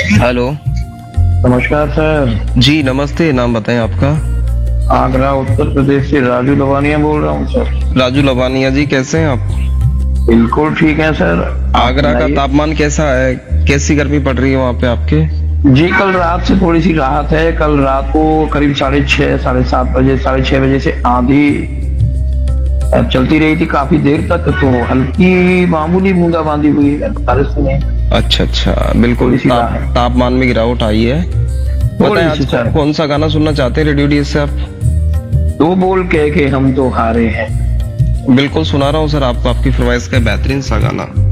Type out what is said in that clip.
Hello. नमस्कार sir. जी नमस्ते, नाम बताएं आपका। आगरा उत्तर प्रदेश से राजू लवानिया बोल रहा हूँ सर। राजू लवानिया जी, कैसे हैं आप? बिल्कुल ठीक है सर। आप आगरा का सुनाइए। तापमान कैसा है? कैसी गर्मी पड़ रही है वहाँ पे आपके? जी कल रात से थोड़ी सी राहत है। कल रात को करीब 6:30 7:30 6:30 बजे से आंधी चलती रही थी काफी देर तक, तो हल्की मामूली बूंदाबांदी हुई है, बारिश तो नहीं। अच्छा अच्छा, बिल्कुल थोड़ी सी राहत। तापमान में गिरावट आई है। बताएं थोड़ी आज सी सर। कौन सा गाना सुनना चाहते हैं रेडियो डीएस से आप? दो बोल कह के हम तो हारे हैं। बिल्कुल सुना रहा हूँ सर आपको, आपकी फरमाइश का बेहतरीन सा गाना।